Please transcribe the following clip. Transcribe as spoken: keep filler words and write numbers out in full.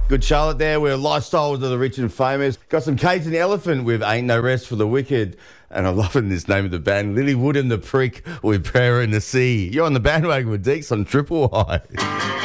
Good Charlotte there. We're Lifestyles of the Rich and Famous. Got some Kate and Elephant with Ain't No Rest for the Wicked. And I'm loving this name of the band, Lilywood and the Prick with Prayer in the Sea. You're on the bandwagon with Deeks on Triple High.